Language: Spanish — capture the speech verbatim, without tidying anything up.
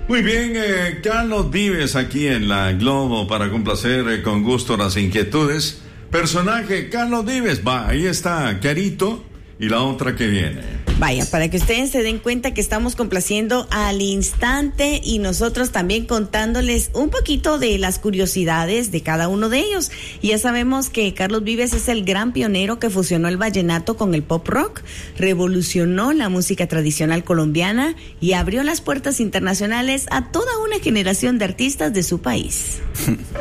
Muy bien, eh, Carlos Vives aquí en la Globo para complacer eh, con gusto las inquietudes. Personaje Carlos Vives, va, ahí está Carito y la otra que viene. Vaya, para que ustedes se den cuenta que estamos complaciendo al instante y nosotros también contándoles un poquito de las curiosidades de cada uno de ellos. Y ya sabemos que Carlos Vives es el gran pionero que fusionó el vallenato con el pop rock, revolucionó la música tradicional colombiana y abrió las puertas internacionales a toda una generación de artistas de su país.